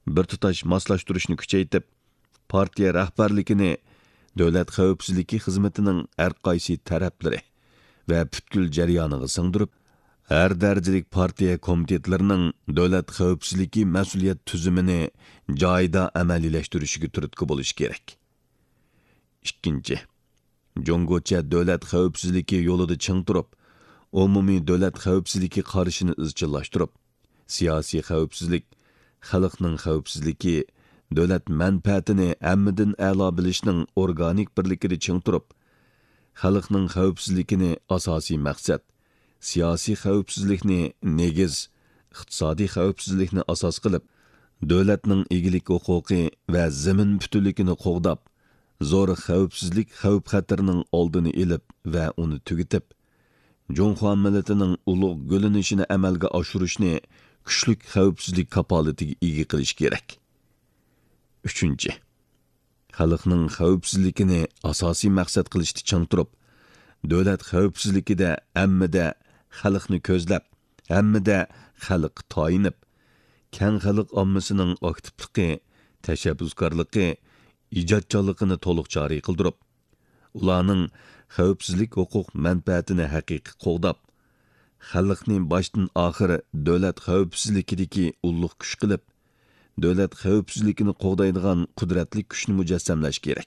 bir tutaş maslashtirishni kuchaytib, partiya rahbarligini davlat xavfsizligi xizmatining har qaysi taraplari va butkul jarayoniga singdirib, har darajalik partiya komitetlarining davlat xavfsizligi mas'uliyat tuzumini joyida amaliylashtirishiga turtki bo'lishi kerak. Ikkinchi, Jongocha davlat xavfsizligi yo'lida ching turib, umumiy davlat xavfsizligi qarashini izchillashtirib, siyosiy xavfsizlik, xalqning xavfsizligi, davlat manfaatini hammadan a'lo bilishning organik birligida ching turib, xalqning xavfsizligini asosiy maqsad, siyosiy xavfsizlikni negiz, iqtisodiy xavfsizlikni asos qilib, davlatning egilik huquqi va zamin butunligini qo'g'dab, zo'r xavfsizlik xavf-xatarning oldini olib va uni tugatib, Jonxo millatining ulug' gulinishini amalga oshirishni kuchlik xavfsizlik kapolatiga ega qilish kerak. Uchinchi, xalqning xavfsizligini asosiy maqsad qilishni ching turib, davlat xavfsizligida hammada xalqni ko'zlab, hammada xalq toyinib, keng xalq ommasining aktivligi, tashabbuskorligi, ijodkorligini to'liq joriy qildirib, ularning xavfsizlik huquq manfaatini haqiqiy qo'g'dab, xalqni boshdan oxir davlat xavfsizligidagi ulug' kuch qilib, davlat xavfsizligini qo'g'daydigan qudratli kuchni mujassamlash kerak.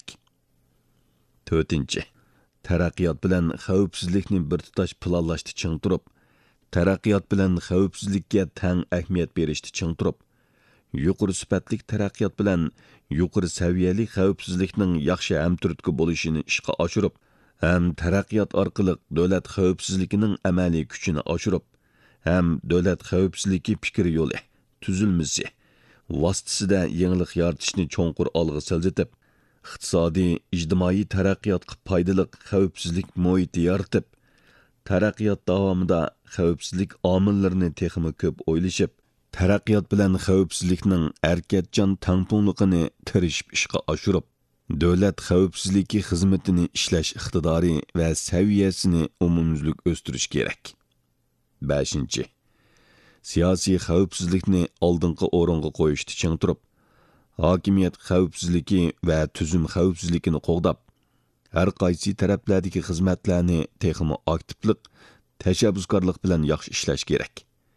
To'rtinchi, taraqqiyot bilan xavfsizlikni bir tutash planlashni ching turib, taraqqiyot bilan xavfsizlikka teng ahamiyat berishni ching turib, yuqori sifatli taraqqiyot bilan yuqori saviyali xavfsizlikning yaxshi hamturtki bo'lishini ishga oshirib, ham taraqqiyot orqali davlat xavfsizligining amaliy kuchini oshirib, ham davlat xavfsizligi fikr yo'li, tuzilmasi, vositasida yangilik yaratishni cho'nqur olg'a siljitib, iqtisodiy, ijtimoiy taraqqiyotga foydali xavfsizlik muhiti yaratib, taraqqiyot davomida xavfsizlik omillarini texmi ko'p o'ylashib, taraqqiyot bilan xavfsizlikning harakatchan tangpunligini tirishib ishga oshirib, davlat xavfsizligi xizmatini ishlash iqtidori va saviyasini umumyuzlik o'stirish kerak. 5. Siyosiy xavfsizlikni oldingi o'ringa qo'yishni ching turib, hokimiyat xavfsizligi va tuzum xavfsizligini qo'g'dab, har qaysi taraflardagi xizmatlarni texmi aktivlik, tashabbuskorlik bilan yaxshi ishlash kerak.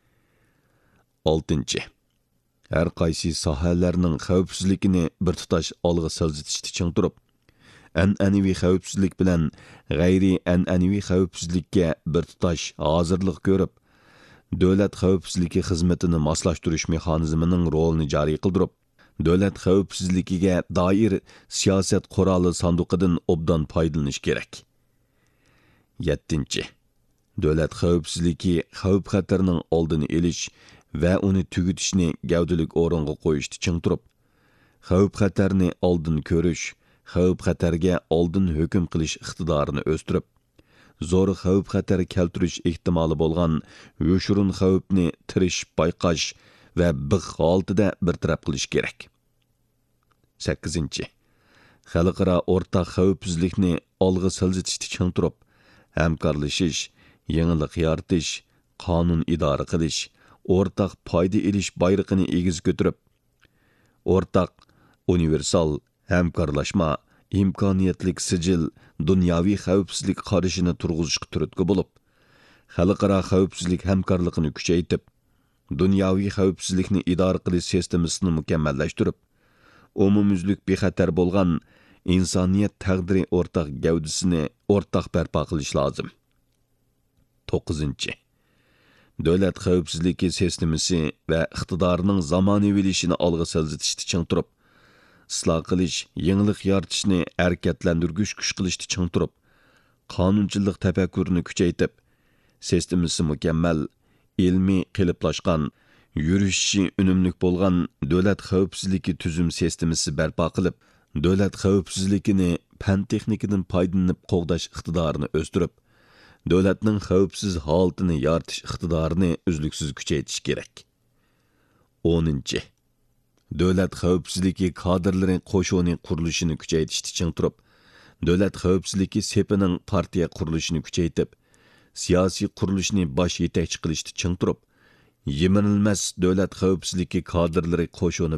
6. Har qaysi sohalarning xavfsizligini bir tutash olg'a siljitishni ching turib, an'anaviy xavfsizlik bilan g'ayri an'anaviy xavfsizlikka bir tutash hozirlik ko'rib, davlat xavfsizligi xizmatini moslashtirish mexanizmining rolini joriy qildirib, davlat xavfsizligiga doir siyosat quroli sanduqidan obdan foydalanish kerak. 7. Davlat xavfsizligi xavf-xatarning oldini olish va uni tugatishni gavdalik o'ringa qo'yishni ching turib, xavf-xatarni oldin ko'rish, xavf-xatarga oldin hukm qilish iqtidorini o'stirib, zo'r xavf-xatar keltirish ehtimoli bo'lgan yo'shurun xavfni tirishib bayqash va biq holatida bartaraf qilish kerak. 8. Xalqaro o'rtaq xavfsizlikni olg'a siljitishni ching turib, hamkorlashish, yangilik yaratish, qonun idora qilish, o'rtaq foyda elish bayrog'ini egiz ko'tarib, o'rtaq, universal, hamkorlashma, imkoniyatlik sijil, dunyoviy xavfsizlik qarashini turg'izishga turtki bo'lib, xalqaro xavfsizlik hamkorligini kuchaytirib, dunyoviy xavfsizlikni idora qilish sistemasini mukammallashtirib, umumyuzlik bexatar bo'lgan insoniyat taqdiri o'rtaq gavdasini o'rtaq barpo qilish lozim. 9. Davlat xavfsizligi sistemasi va iqtidorining zamonaviylashini olg'a siljitishni ching turib, isloh qilish, yangilik yaratishni harakatlantirgich kuch qilishni ching turib, qonunchilik tafakkurini kuchaytirib, sistemasi mukammal, ilmiy qiliplashgan, yurishi unumli bo'lgan davlat xavfsizligi tuzum sistemasi barpo qilib, davlat xavfsizligini fan texnikadan foydalanib qo'g'dash iqtidorini o'stirib, davlatning xavfsiz holatini yaratish iqtidorini uzluksiz kuchaytirish kerak. 10. Davlat xavfsizligi kadrlari qo'shoni qurilishini kuchaytirishni ching turib, davlat xavfsizligi sepining partiya qurilishini kuchaytirib, siyosiy qurilishni bosh yetakchi qilishni ching turib, yemirilmas davlat xavfsizligi kadrlari qo'shoni